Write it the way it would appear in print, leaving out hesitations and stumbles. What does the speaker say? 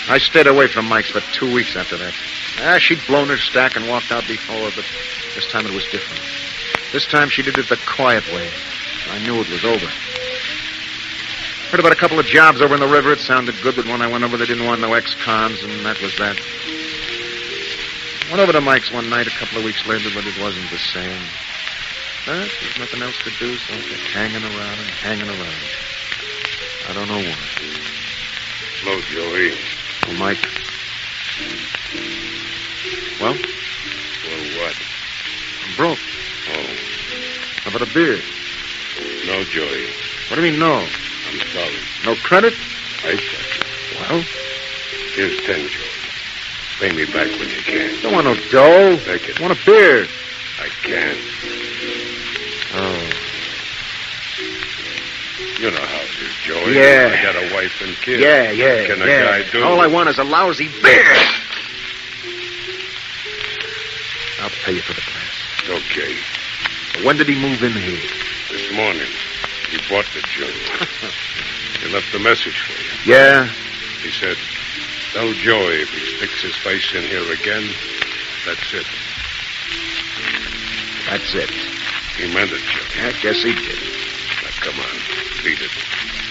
I stayed away from Mike's for 2 weeks after that. She'd blown her stack and walked out before, but this time it was different. This time she did it the quiet way. I knew it was over. Heard about a couple of jobs over in the river. It sounded good, but when I went over, they didn't want no ex-cons, and that was that. Went over to Mike's one night a couple of weeks later, but it wasn't the same. But there's nothing else to do, so I kept hanging around and hanging around. I don't know why. Hello, Joey. Oh, Mike. Well? Well, what? I'm broke. Oh. How about a beer? No, Joey. What do you mean, no? I'm sorry. No credit? I got you. Well? Here's 10, Joey. Pay me back when you can. Don't want no dough. Take it. I want a beer. I can't. Oh. You know how it is, Joey. Yeah. I got a wife and kids. Yeah. What can a guy do? All I want is a lousy beer. I'll pay you for the glass. Okay. But when did he move in here? This morning. He bought the joint. He left a message for you. Yeah? He said, tell Joey if he sticks his face in here again, that's it. That's it. He meant it, Joey. I guess he did. Now, come on. Beat it.